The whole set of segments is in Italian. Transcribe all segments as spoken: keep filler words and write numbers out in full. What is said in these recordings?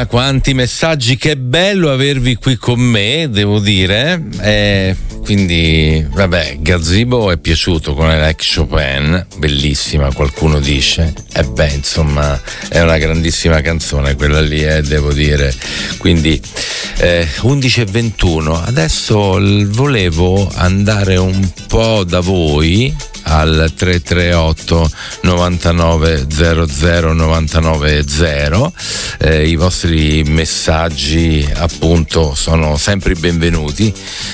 quanti messaggi, che bello avervi qui con me, devo dire. Eh, quindi, vabbè, Gazebo è piaciuto con Alex Chopin, bellissima, qualcuno dice. E eh beh, insomma, è una grandissima canzone quella lì, eh, devo dire. Quindi, eh, undici e ventuno. Adesso volevo andare un po' da voi al tre tre otto novantanove zero zero novantanove zero. Eh, i vostri messaggi appunto sono sempre benvenuti.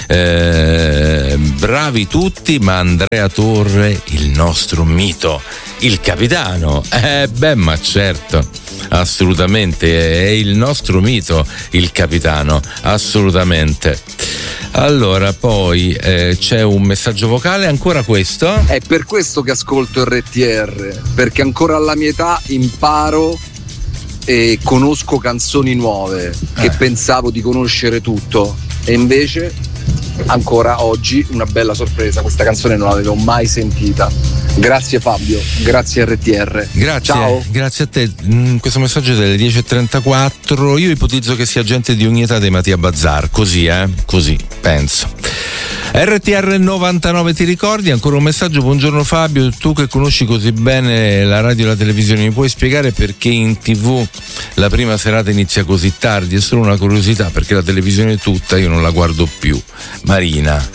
Eh, bravi tutti, ma Andrea Torre, il nostro mito, il capitano. Eh beh, ma certo, assolutamente, è il nostro mito, il capitano, assolutamente. Allora, poi eh, c'è un messaggio vocale, ancora questo. È per questo che ascolto R T R, perché ancora alla mia età imparo e conosco canzoni nuove che eh. pensavo di conoscere tutto, e invece ancora oggi una bella sorpresa, questa canzone non l'avevo mai sentita. Grazie Fabio, grazie R T R. Grazie, ciao. Grazie a te. Mm, questo messaggio è delle dieci e trentaquattro. Io ipotizzo che sia gente di ogni età dei Mattia Bazzar, così eh, così penso. R T R novantanove, ti ricordi? Ancora un messaggio. Buongiorno Fabio, tu che conosci così bene la radio e la televisione, mi puoi spiegare perché in tv la prima serata inizia così tardi? È solo una curiosità, perché la televisione tutta io non la guardo più. Marina,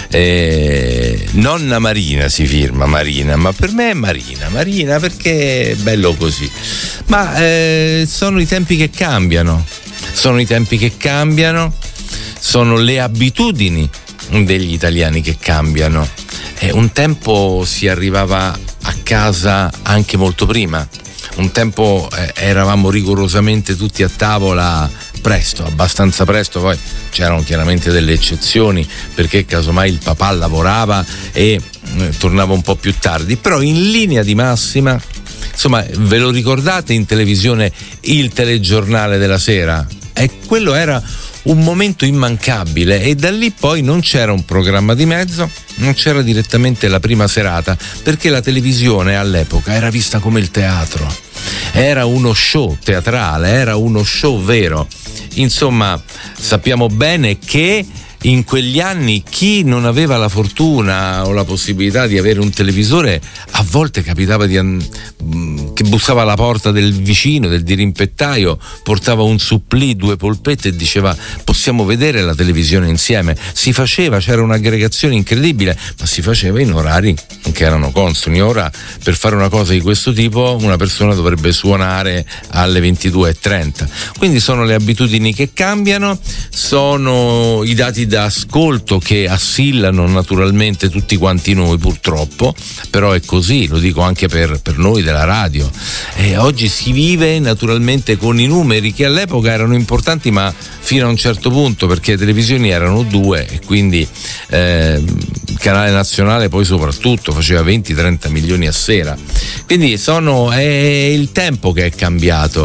eh, nonna Marina si firma, Marina, ma per me è Marina, Marina perché è bello così. Ma eh, sono i tempi che cambiano, sono i tempi che cambiano, sono le abitudini degli italiani che cambiano. Eh, un tempo si arrivava a casa anche molto prima, un tempo eh, eravamo rigorosamente tutti a tavola presto, abbastanza presto, poi c'erano chiaramente delle eccezioni perché casomai il papà lavorava e eh, tornava un po' più tardi, però in linea di massima, insomma, ve lo ricordate in televisione il telegiornale della sera? E quello era un momento immancabile, e da lì poi non c'era un programma di mezzo, non c'era direttamente la prima serata, perché la televisione all'epoca era vista come il teatro, era uno show teatrale, era uno show vero. Insomma, sappiamo bene che in quegli anni chi non aveva la fortuna o la possibilità di avere un televisore, a volte capitava di an- che bussava alla porta del vicino, del dirimpettaio, portava un supplì, due polpette e diceva possiamo vedere la televisione insieme. Si faceva, c'era un'aggregazione incredibile, ma si faceva in orari che erano consoni. Ora per fare una cosa di questo tipo una persona dovrebbe suonare alle ventidue e trenta. Quindi sono le abitudini che cambiano, sono i dati d'ascolto che assillano naturalmente tutti quanti noi, purtroppo, però è così, lo dico anche per, per noi della radio. E oggi si vive naturalmente con i numeri che all'epoca erano importanti, ma fino a un certo punto, perché le televisioni erano due e quindi eh, il canale nazionale poi soprattutto faceva venti trenta milioni a sera. Quindi sono, è il tempo che è cambiato,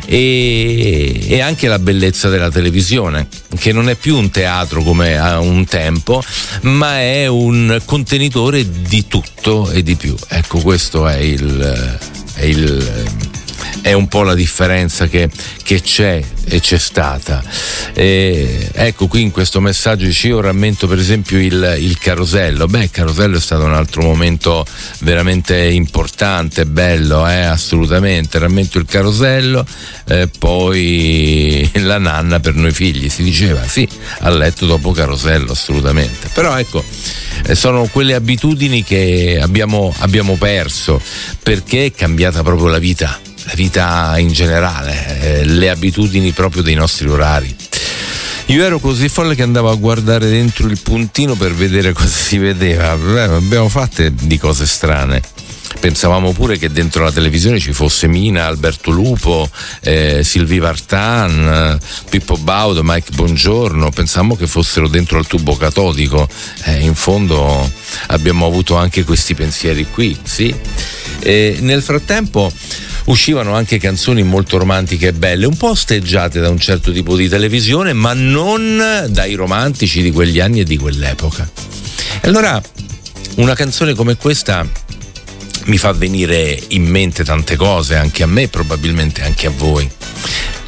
e, e anche la bellezza della televisione, che non è più un teatro come a un tempo, ma è un contenitore di tutto e di più. Ecco, questo è il, è il è un po' la differenza che, che c'è e c'è stata. E ecco, qui in questo messaggio dice: io rammento per esempio il, il Carosello. Beh, il Carosello è stato un altro momento veramente importante, bello, eh, assolutamente. Rammento il Carosello, eh, poi la nanna per noi figli, si diceva, sì, a letto dopo Carosello, assolutamente. Però ecco, sono quelle abitudini che abbiamo, abbiamo perso, perché è cambiata proprio la vita. La vita in generale, eh, le abitudini proprio dei nostri orari. Io ero così folle che andavo a guardare dentro il puntino per vedere cosa si vedeva. Beh, abbiamo fatte di cose strane. Pensavamo pure che dentro la televisione ci fosse Mina, Alberto Lupo, eh, Sylvie Vartan, Pippo Baudo, Mike Bongiorno. Pensavamo che fossero dentro al tubo catodico. Eh, in fondo abbiamo avuto anche questi pensieri qui, sì. E nel frattempo uscivano anche canzoni molto romantiche e belle, un po' osteggiate da un certo tipo di televisione, ma non dai romantici di quegli anni e di quell'epoca. E allora una canzone come questa mi fa venire in mente tante cose, anche a me, probabilmente anche a voi.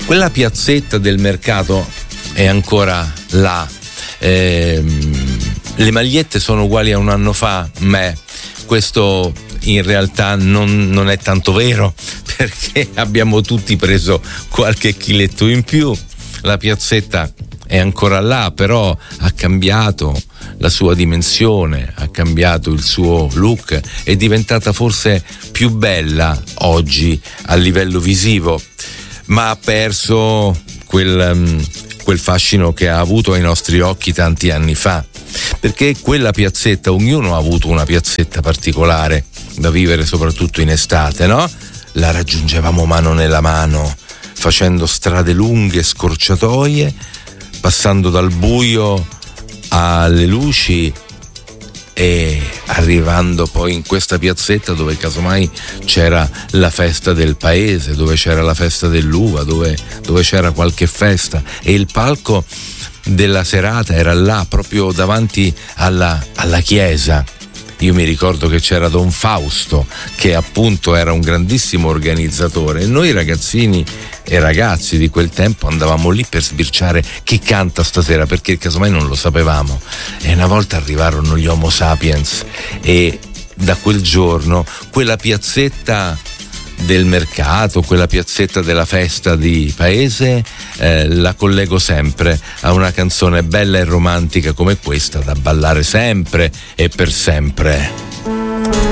quella piazzetta del mercato è ancora là. Ehm, le magliette sono uguali a un anno fa, ma questo in realtà non, non è tanto vero, perché abbiamo tutti preso qualche chiletto in più. La piazzetta è ancora là, però ha cambiato la sua dimensione, ha cambiato il suo look, è diventata forse più bella oggi a livello visivo, ma ha perso quel, um, quel fascino che ha avuto ai nostri occhi tanti anni fa, perché quella piazzetta, ognuno ha avuto una piazzetta particolare da vivere soprattutto in estate, no? La raggiungevamo mano nella mano, facendo strade lunghe, scorciatoie, passando dal buio alle luci e arrivando poi in questa piazzetta dove casomai c'era la festa del paese, dove c'era la festa dell'uva, dove, dove c'era qualche festa, e il palco della serata era là proprio davanti alla, alla chiesa. Io mi ricordo che c'era Don Fausto, che appunto era un grandissimo organizzatore, e noi ragazzini e ragazzi di quel tempo andavamo lì per sbirciare chi canta stasera, perché casomai non lo sapevamo. E una volta arrivarono gli Homo Sapiens e da quel giorno quella piazzetta del mercato, quella piazzetta della festa di paese, eh, la collego sempre a una canzone bella e romantica come questa, da ballare sempre e per sempre.